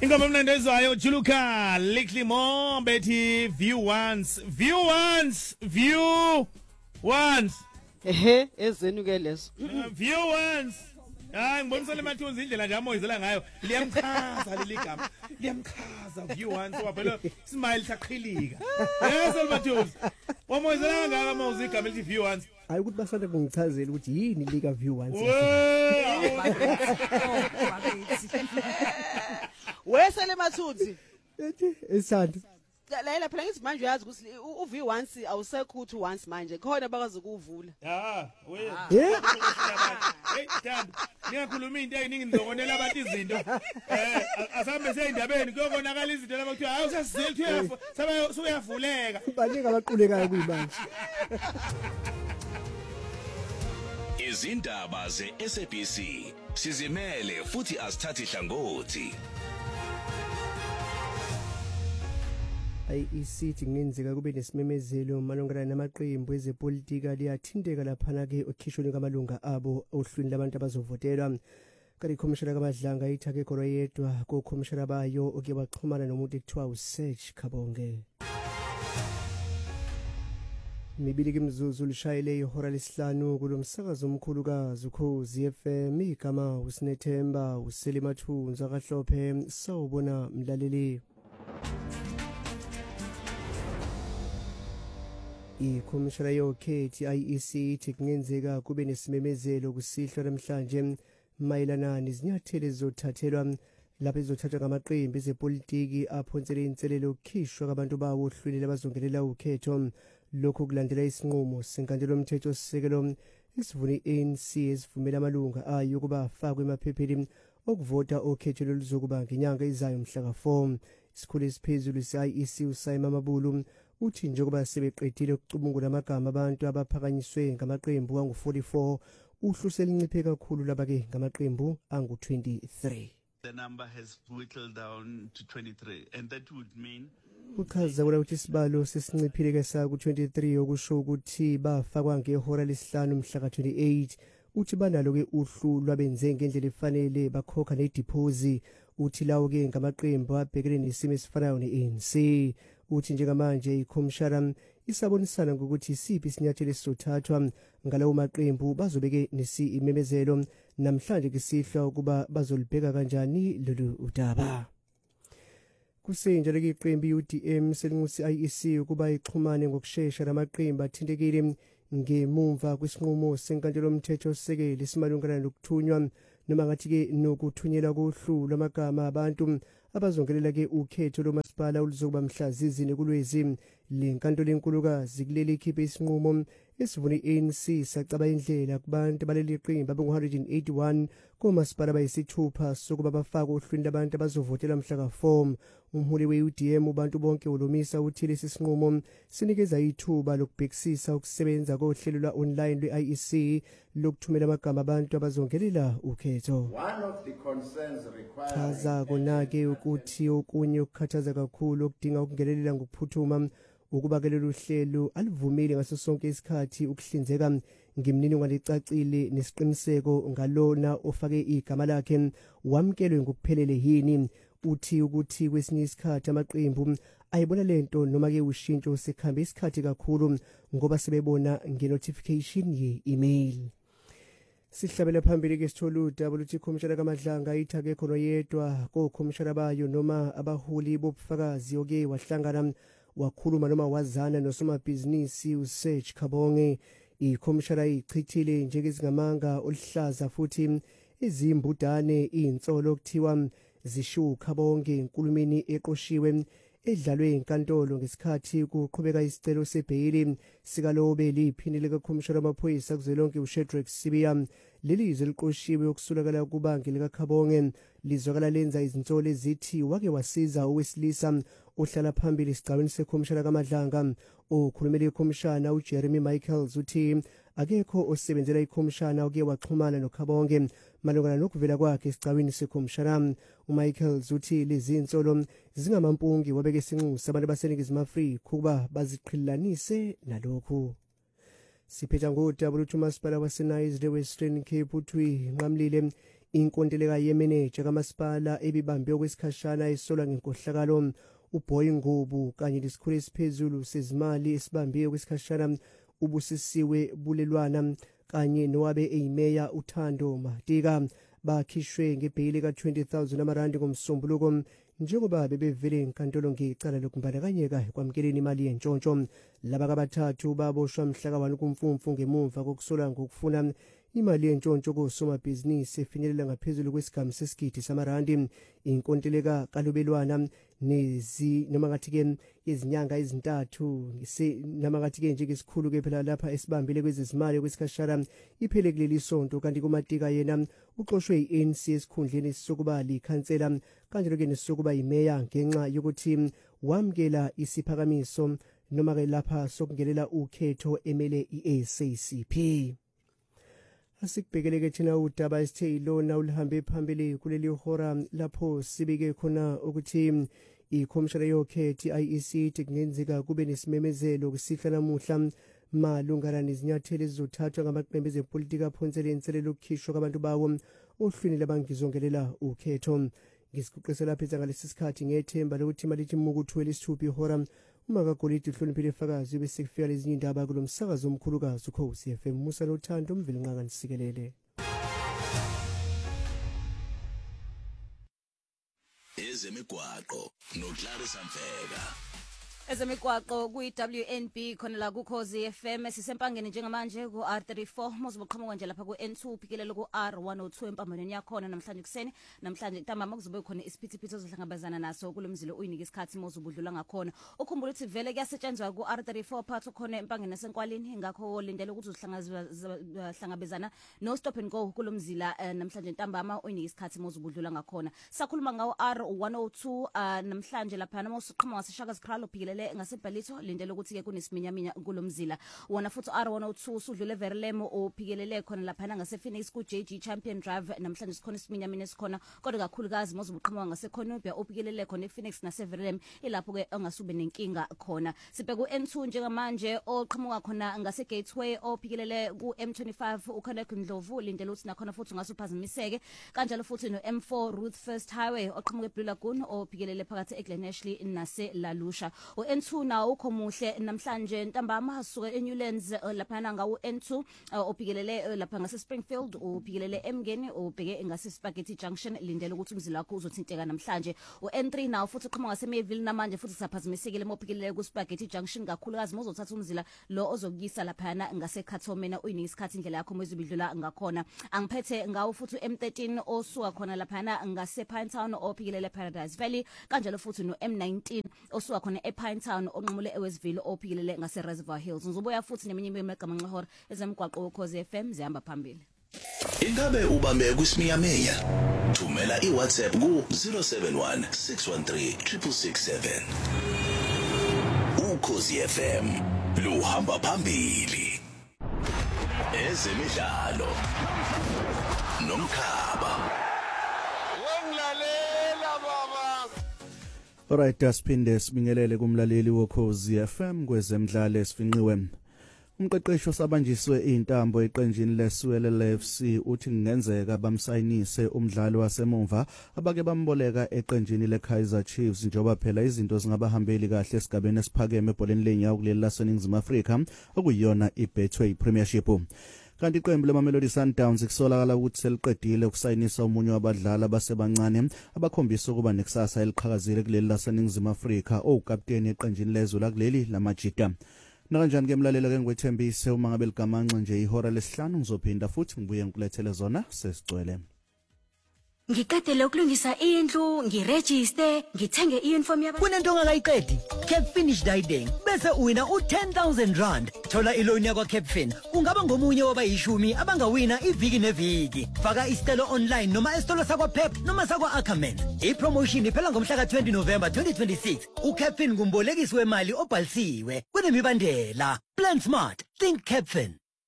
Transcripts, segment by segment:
Ingoma mnandi ezwayo Juluka Likely Mo bethi view once ezenu ke leso view once hayi ngibonisa le mathunzi indlela nje amoyizela ngayo liyamchaza leli gama liyamchaza view once waphela smile saqhilika yebo mathunzi wamoyizela kangaka amawuzi igama elithi view once hayi ukuthi basanda kungichazela ukuthi yini lika view once wesele mathunzi esanda la phela ngithi manje uyazi ukuthi uv once awusekho uthi once manje khona bakazi ukuvula hey dad niyakhuluma into eyiningi nizokonela abantu izinto asambe seyindabeni kuyokonakala izinto labakuthiwa hayi usasizile uthi uyavuleka baningi abaqulekayo kuyibanje izindaba ze-SABC sizimele futhi asithathi hlangothi. IEC kungenzeka kube nesimemezelo malungana namaqembu ezepolitika liyathinteka laphana ke okhishweni kamalunga abo ohlwini labantu abazovotelwa kanti ikhomishana kaMadlanga ithake khona yedwa kokhomishana bayo oke baxhumana nomuntu ekuthiwa uSearch Khabonge. Mibili kimzuzu lishayele ihora lesihlanu kulomsakazo omkhulukazi uKhozi FM igama uSinethemba uSelimathunza kaHlophe sawubona mlaleli. Ikhomishana yokhethi IEC ithi kungenzeka kube nesimemezelo kusihlwa namhlanje mayelana nezinyathelo ezothathelwa lapho ezothathwa ngamaqembu ezepolitiki aphonsele inselelo ukukhishwa kwabantu bawo ohlwini labazongelela ukhetho lokho kulandela isinqumo senkantolo yomthetho sisekelo esivuna iANC esivumela amalunga ayo ukuba afakwe emaphepheni okuvota okhetho oluzokuba ngenyanga ezayo mhla ka4. Isikhulu esiphezulu se-IEC uSimon Mabulu uthi njengoba sebeqedile ukucubungula amagama abantu abaphakanyiswe ngamaqembu angu44 uhlu selinciphe kakhulu laba-ke ngamaqembu angu23. The number has whittled down to 23 and that would mean uchaza ukuthi isibalo sesinciphile ke sa ku23 okusho ukuthi bafakwa ngehora lesihlanu mhla ka28 uthi banalo ke uhlu lwabenze ngendlela efanele bakhokha nedeposit uthi lawo ke ngamaqembu abhekene nesimo esifanayo neANC uthi njengamanje ikhomishana isabonisana ngokuthi isiphi isinyathelo esizothathwa ngalawo maqembu bazobeke nesimemezelo namhlanje kusihlwa ukuba bazolibheka kanjani lolu udaba. Kusenjalo ke iqembu iUDM selinxusa IEC ukuba ixhumane ngokusheshsha namaqembu athintekile ngemumva kwesinqumo senkantolo yomthetho sisekelo simalungana nokuthunywa noma ngathi ke nokuthunyelwa kohlu lwamagama abantu abazongelela ke ukhetho lomasipala oluzokuba mhla zizini kuLwezi. Le nkantolo enkulukazi kuleli ikhiphe isinqumo esivuna iANC sacaba indlela kubantu baleli qembu abangu181 komasipala abayisithupha sokuba bafake ohlwini labantu abazovotela mhla ka4. Umholi weUDM ubantu bonke ulomisa uthi lesi sinqumo sinikeza ithuba lokubhekisisa ukusebenza kohlelo lwa-online lwe-IEC lokuthumela amagama abantu abazongelela ukhetho. One of the concerns required chaza konake ukuthi okunye ukukhathaza kakhulu okudinga ukungenelela ngokuphuthuma ukuba ke lolu hlelo alivumile ngaso sonke isikhathi ukuhlinzeka ngemininingwane ecacile nesiqiniseko ngalona ofake igama lakhe wamkelwe ngokuphelele yini. Uthi ukuthi kwesinye isikhathi amaqembu ayibona lento noma ke ushintsho sekhambe isikhathi kakhulu ngoba sebebona ngenotification ye-email. Sihlabela phambili ke sitholuda ukuthi ikhomishana kaMadlanga ithake khona yedwa kokhomishana bayo noma abaholi bobufakazi oke wahlangana wakhuluma noma wazana nosomabhizinisi uSearch Khabonge. Ikhomishana ichithile njengezingamanga olihlaza futhi izimbudane insolo okuthiwa zishu Khabonge enkulumeni eqoshiwe edlalwe enkantolo ngesikhathi kuqhubeka isicelo sebhayili sikalobe liphindile kakhomishana wamaphoyisa kuzwelonke uShedrack Sibiya. Leli izwe liqoshiwe okusulakala kubange likaKhabonge lizwakala lenza izinsolo ezithi wake wasiza owesilisa ohlala phambili esigcawini sekhomishana kaMadlanga. Okhulumela ikhomishana uJeremy Michaels uthi akekho osebenzela ikhomishana oke waxhumana noKhabonge malungana nokuvela kwakhe esigcawini sekhomishana. uMichaels uthi lezi insolo zingamampungi wabeke isinxusa abantu baseNingizimu Afrika ukuba baziqhilanise nalokhu. Siphetha ngodaba lokuthi umasipala waseNice Western Cape uthi nqamlile inkontileka yemeneja kamasipala ebibambe okwesikhashana esolwa ngenkohlakalo uBoy Ngubu kanye lesikhulu esiphezulu sezimali esibambiwe kwesikhashana ubusisiwe bulelwana kanye nowabe eyimeya uThando Matika bakhishwe ngebhayili ka20,000 amarandi ngomsombuluko njengoba bebevele enkantolo ngecala lokumbandakanyeka kwamkeleni imali yentshontsho. Laba kabathathu baboshwa mhla ka1 kuMfumfu ngemuva kokusolwa ngokufuna imali yentshontsho kosomabhizinisi efinyelela ngaphezulu kwesigamu sesigidi samarandi. Inkontileka kalubelwana noma ngathi-ke izinyanga ezintathu noma ngathi-ke njengesikhulu ke phela lapha esibambile kwezezimali kwesikhashana iphele kuleli sonto, kanti kuMatika yena uxoshwe yi-ANC esikhundleni sokuba likhansela kanjalo-ke nesokuba yimeya ngenxa yokuthi wamkela isiphakamiso noma-ke lapha sokungelela ukhetho emele i-SACP. Asikubhekeleke thina udaba esithe ilona ulihambe phambili kuleli hora lapho sibike khona ukuthi ikhomishana yokhetho i-IEC ithi kungenzeka kube nesimemezelo kusihla namuhla malungana nezinyathelo ezizothathwa ngamaqembu ezepolitiki aphonsele inselelo ukukhishwa kwabantu bawo ohlwini labangizongelela ukhetho. Ngisiqoqisa lapha ngalesi sikhathi ngethemba lokuthi malithi mukuthu welisithupha ihora uma kagolide uhloniphile ifakazi bese kufika lezinye indaba kulomsakazo omkhulukazi uKhosi FM. Musa nothando umveli nqaka nisikelele. Ezemigwaqo noClarissa Mfeka. Ezemigwaqo kuyi-WNB khona la kuKhosi FM sisempangeni njengamanje ku-R34 mozobuqhamuka nje lapha ku-N2 uphikelela ku-R102 empambanweni yakhona namhlanje kuseni. Namhlanje ntambama kuzobe khona isiphithiphithi ozohlangabezana naso kulomzila uyinike isikhathi mozobudlula ngakhona. Ukhumbula ukuthi vele kuyasetshenzwa ku-R34 phakathi khona empangeni nasenkwalini, ngakho lindele ukuthi uzohlangabezana no stop and go kulomzila namhlanje ntambama uyinike isikhathi mozobudlula ngakhona. Sakhuluma ngawo R102 namhlanje lapha mosuqhamuka ngaseshaka Zikralo uphikelela ngasebhalito lindele ukuthi ke kunesiminyaminya kulomzila. Wona futhi R102 sudlule Verlemo ophikelele khona lapha ngasePhoenix ku JG Champion Drive namhlanje sikhona isiminyaminya esikhona kodwa kakhulukazi mozobuqhamuka ngaseConubia ophikelele khona ePhoenix naseVerlem ilapho ke ongasube nenkinga khona. Sibheka ku-N2 njengamanje oqhamuka khona ngaseGateway ophikelele ku-M25 uConnect Ndlovu lindele ukuthi nakhona futhi ungasuphazimiseke kanjalo futhi no-M4 Ruth First Highway oqhamuka eBlue Lagoon ophikelele phakathi eGlen Ashley naseLalusha. U-N2 nawo ukho muhle namhlanje ntambama asuka eNewlands lapha ngawo N2 ophikelele lapha ngaseSpringfield uphikelele eMngeni ubheke ngaseSpaghetti Junction lindele ukuthi umzila wakho uzothinteka namhlanje. U-N3 nawo futhi uqhamuka ngaseMayville namanje futhi saphazimisekile mophikelele kuSpaghetti Junction kakhulukazi mozothatha umzila lo ozokuyisa lapha ngaseKhathomena uyinike isikhathi indlela yakho mozobidlula ngakhona. Angiphethe ngawo futhi M13 osuka khona lapha ngasePinetown ophikelele Paradise Valley kanjalo futhi no M19 osuka khona ePinetown onqumule eWestville ophikelele ngaseReservoir Hills. Ngizobuya futhi neminye imigama ngehora ezemigwaqo woKhosi FM zihamba phambili. Ingabe ubambe kusiminyaminya? Thumela iWhatsApp ku 071 613 667. uKhosi FM luhamba phambili. Ezemidlalo nomkhaba. Wenglalela baba. Alright, asiphinde sibingelele kumlaleli woKhosi FM kwezemidlalo esifinqiwe. Umqeqeshi osabanjiswe intambo eqenjini leSuele FC uthi kungenzeka bamsayinise umdlali wasemumva abake bamboleka eqenjini leKaizer Chiefs njengoba phela izinto zingabahambeli kahle esigabeni esiphakeme ebholeni lenyawo kuleli laseNingizimu Afrika okuyiyona iBetway Premiership. Kanti iqembu leMamelodi Sundowns kusolakala ukuthi seliqedile ukusayinisa umunye wabadlali abasebancane abakhombisa ukuba nekusasa eliqhakazile kuleli laseNingizimu Afrika owukapteni eqenjini lezwe lakuleli laMajita. Nakanjani ke mlalela ke ngwethembise uma ngabe ligamanxe nje ihora lesihlanu ngizophinda futhi ngibuye ngikulethele zona sesicwele. Ngiqedele ukulungisa indlu, ngiregister, ngithenge iuniform yaba. Kunento ongakayiqedi? Capfin is dining. Bese uwina u10,000 rand. Thola iloan yakwa Capfin. Ungaba ngomunye wabayishumi abangawina iviki neviki. Faka isicelo online noma esitolo sakwa Pep noma sakwa Ackerman. Ipromotion iphela ngomhla ka20 November 2026. uCapfin ngumbolekisi wemali obhalisiwe. Kunemibandela. Plan smart. Think Capfin.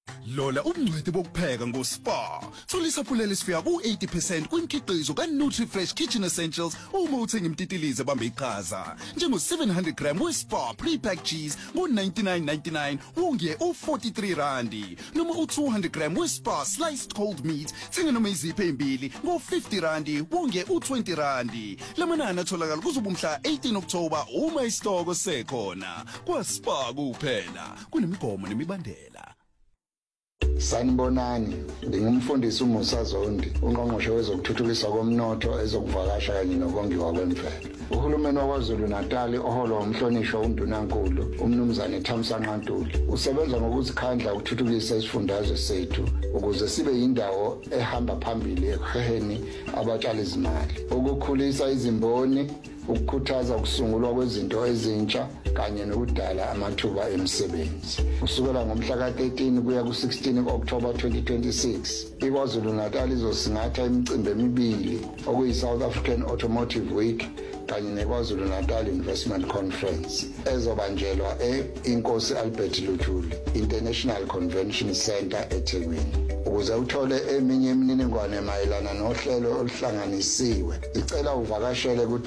Lola ubungcweti bokupheka ngoSpa. Thola isaphulelo esifika ku80% kwimikhiqizo kaNutriFresh Kitchen Essentials uma uthenga imtitilize ebambe iqhaza. Njengo 700 gram weSpa pre-packed cheese ngo99.99 unge u43 randi. Noma u200 gram weSpa sliced cold meat thenga noma iziphe ezimbili ngo50 randi unge u20 randi. Lamanani atholakala kuzobumhla 18 October uma isitoko sekhona. KwaSpa kuphela kunemigomo nemibandela. Sanibonani, ngingumfundisi uMusa Zondi, ungqongqoshe wezokuthuthukiswa komnotho, ezokuvakasha kanye nokongiwa kwemvelo. Uhulumeni waKwaZulu Natal oholwa umhlonishwa uNdunankulu, umnumzane Thamsanqa Ntuli, usebenza ngokuzikhandla ukuthuthukisa isifundazwe sethu ukuze sibe yindawo ehamba phambili ekuheheni abatshali izimali, ukukhulisa izimboni, ukukhuthaza ukusungulwa kwezinto ezintsha kanye nokudala amathuba emisebenzi. Kusukela ngomhla ka13 kuya ku16 October 2026, iKwaZulu Natal izosingatha imicimbi emibili okuyi-South African Automotive Week kanye neKwaZulu Natal Investment Conference ezobanjelwa eInkosi Albert Luthuli International Convention Center eThekwini. Ukuze uthole eminye imininingwane mayelana nohlelo oluhlanganisiwe, icela uvakashele ku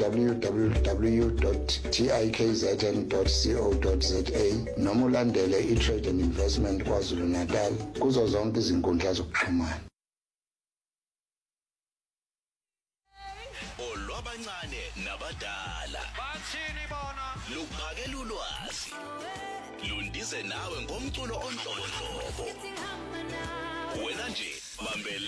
www.tikzn.co.za noma ulandele iTrade and Investment KwaZulu Natal kuzo zonke izinkundla zokuxhumana. Olwabancane nabadala bathini bona luphakela ulwazi lundize nawe ngomculo onhlobonhlobo wena nje bambele